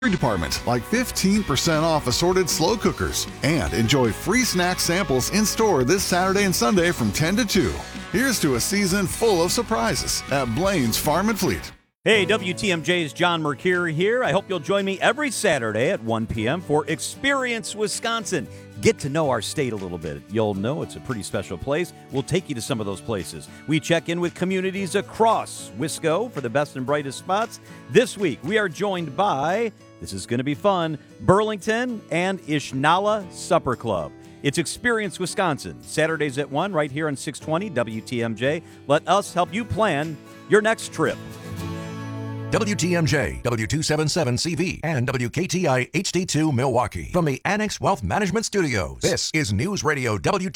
department, like 15% off assorted slow cookers. And enjoy free snack samples in store this Saturday and Sunday from 10 to 2. Here's to a season full of surprises at Blaine's Farm and Fleet. Hey, WTMJ's John Mercure here. I hope you'll join me every Saturday at 1 p.m. for Experience Wisconsin. Get to know our state a little bit. You'll know it's a pretty special place. We'll take you to some of those places. We check in with communities across Wisco for the best and brightest spots. This week, we are joined by, this is going to be fun, Burlington and Ishnala Supper Club. It's Experience Wisconsin, Saturdays at 1 right here on 620 WTMJ. Let us help you plan your next trip. WTMJ, W277CV, and WKTI HD2 Milwaukee. From the Annex Wealth Management Studios, this is News Radio WTMJ.